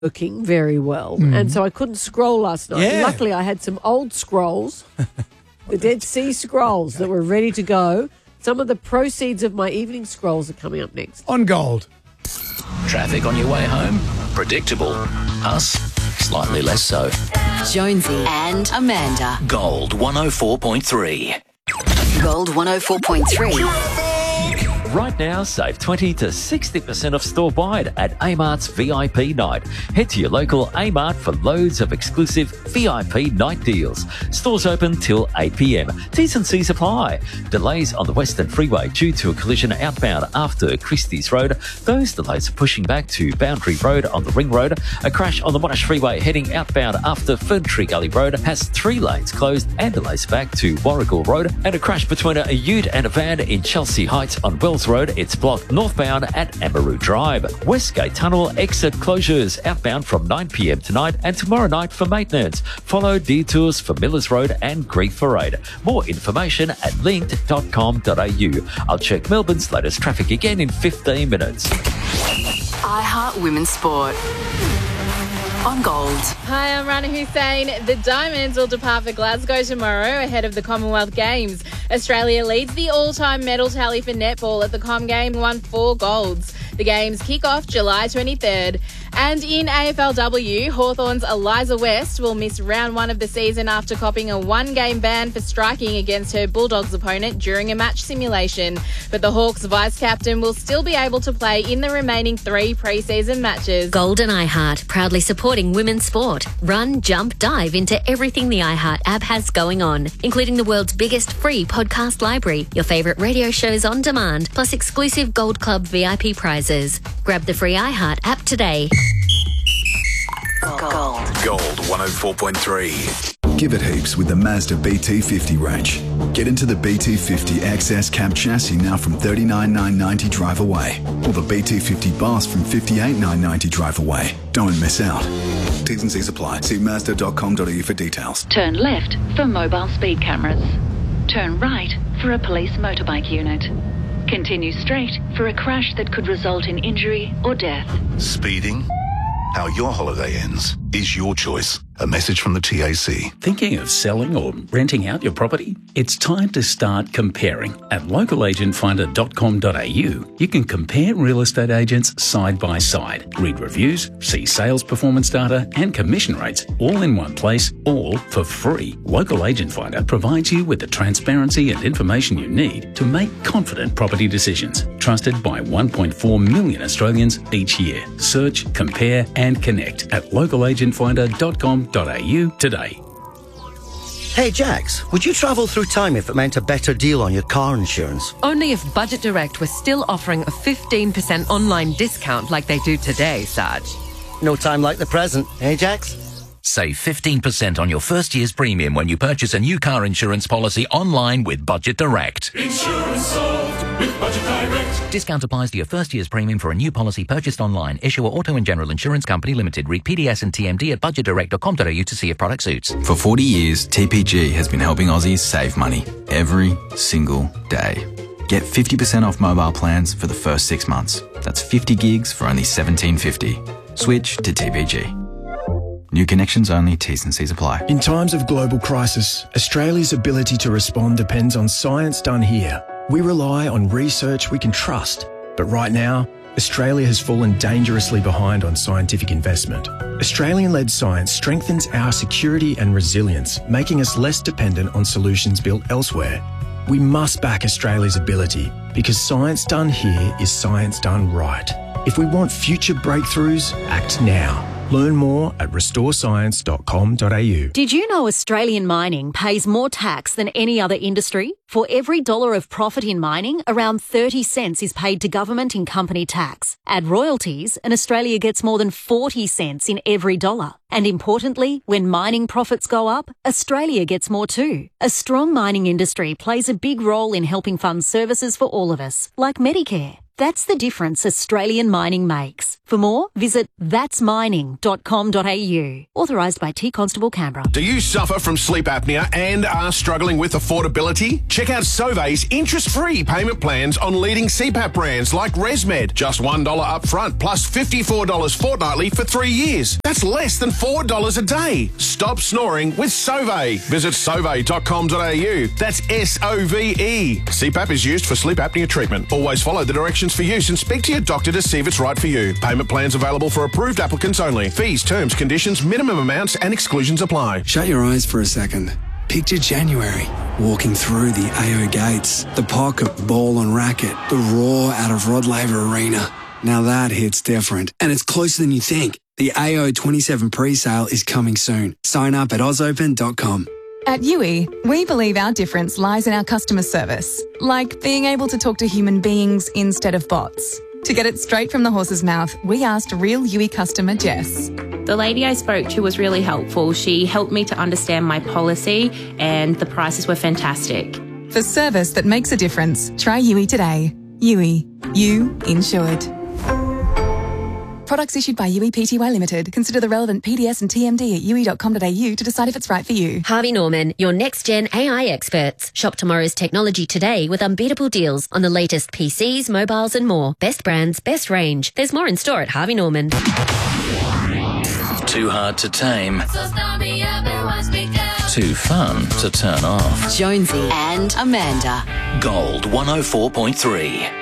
working very well, and so I couldn't scroll last night. Yeah. Luckily, I had some old scrolls, the Dead Sea Scrolls that were ready to go. Some of the proceeds of my evening scrolls are coming up next. On Gold. Traffic on your way home? Predictable. Us? Slightly less so. Jonesy and Amanda. Gold 104.3. Gold 104.3. Right now, save 20 to 60% off store-wide at Amart's VIP Night. Head to your local Amart for loads of exclusive VIP night deals. Stores open till 8 p.m. T's and C's apply. Delays on the Western Freeway due to a collision outbound after Christie's Road. Those delays are pushing back to Boundary Road on the Ring Road. A crash on the Monash Freeway heading outbound after Ferntree Gully Road has 3 lanes closed and delays back to Warrigal Road. And a crash between a ute and a van in Chelsea Heights on Wells Road. It's blocked northbound at Amaroo Drive. Westgate Tunnel exit closures outbound from 9 p.m. tonight and tomorrow night for maintenance. Follow detours for Millers Road and Grieve Parade. More information at linked.com.au. I'll check Melbourne's latest traffic again in 15 minutes. iHeart Women's Sport. On Gold. Hi, I'm Rana Hussein. The Diamonds will depart for Glasgow tomorrow ahead of the Commonwealth Games. Australia leads the all-time medal tally for netball at the Com Game, won 4 golds. The Games kick off July 23rd. And in AFLW, Hawthorn's Eliza West will miss round 1 of the season after copping a 1-game ban for striking against her Bulldogs opponent during a match simulation. But the Hawks vice-captain will still be able to play in the remaining 3 pre-season matches. Gold and iHeart, proudly supporting women's sport. Run, jump, dive into everything the iHeart app has going on, including the world's biggest free podcast library, your favourite radio shows on demand, plus exclusive Gold Club VIP prizes. Grab the free iHeart app today. Gold 104.3. Give it heaps with the Mazda BT50 range. Get into the BT50 XS cab chassis now from $39,990 drive away. Or the BT50 Boss from $58,990 drive away. Don't miss out. T's and C's apply. See Mazda.com.au for details. Turn left for mobile speed cameras. Turn right for a police motorbike unit. Continue straight for a crash that could result in injury or death. Speeding? How your holiday ends is your choice. A message from the TAC. Thinking of selling or renting out your property? It's time to start comparing. At localagentfinder.com.au, you can compare real estate agents side by side, read reviews, see sales performance data and commission rates all in one place, all for free. Local Agent Finder provides you with the transparency and information you need to make confident property decisions. Trusted by 1.4 million Australians each year. Search, compare and connect at localagentfinder.com.au today. Hey Jax, would you travel through time if it meant a better deal on your car insurance? Only if Budget Direct was still offering a 15% online discount like they do today, Sarge. No time like the present, eh Jax? Save 15% on your first year's premium when you purchase a new car insurance policy online with Budget Direct. Insurance solved with Budget Direct. Discount applies to your first year's premium for a new policy purchased online. Issuer Auto and General Insurance Company Limited. Read PDS and TMD at budgetdirect.com.au to see if product suits. For 40 years, TPG has been helping Aussies save money every single day. Get 50% off mobile plans for the first 6 months. That's 50 gigs for only $17.50. Switch to TPG. New connections only, T's and C's apply. In times of global crisis, Australia's ability to respond depends on science done here. We rely on research we can trust. But right now, Australia has fallen dangerously behind on scientific investment. Australian-led science strengthens our security and resilience, making us less dependent on solutions built elsewhere. We must back Australia's ability because science done here is science done right. If we want future breakthroughs, act now. Learn more at restorescience.com.au. Did you know Australian mining pays more tax than any other industry? For every dollar of profit in mining, around 30 cents is paid to government in company tax. Add royalties and Australia gets more than 40 cents in every dollar. And importantly, when mining profits go up, Australia gets more too. A strong mining industry plays a big role in helping fund services for all of us, like Medicare. That's the difference Australian mining makes. For more, visit thatsmining.com.au. Authorised by T Constable Canberra. Do you suffer from sleep apnea and are struggling with affordability? Check out Sauve's interest-free payment plans on leading CPAP brands like ResMed. Just $1 up front plus $54 fortnightly for 3 years. That's less than $4 a day. Stop snoring with Sauve. Visit sauve.com.au. That's SOVE. CPAP is used for sleep apnea treatment. Always follow the directions for use and speak to your doctor to see if it's right for you. Payment plans available for approved applicants only. Fees, terms, conditions, minimum amounts and exclusions apply. Shut your eyes for a second. Picture January, walking through the AO gates, the pocket, ball and racket, the roar out of Rod Laver Arena. Now that hits different, and it's closer than you think. The AO 27 pre-sale is coming soon. Sign up at ausopen.com. At UE, we believe our difference lies in our customer service, like being able to talk to human beings instead of bots. To get it straight from the horse's mouth, we asked real UE customer Jess. The lady I spoke to was really helpful. She helped me to understand my policy and the prices were fantastic. For service that makes a difference, try UE today. UE. You insured. Products issued by UE Pty Limited. Consider the relevant PDS and TMD at ue.com.au to decide if it's right for you. Harvey Norman, your next-gen AI experts. Shop tomorrow's technology today with unbeatable deals on the latest PCs, mobiles and more. Best brands, best range. There's more in store at Harvey Norman. Too hard to tame. Too fun to turn off. Jonesy and Amanda. Gold 104.3.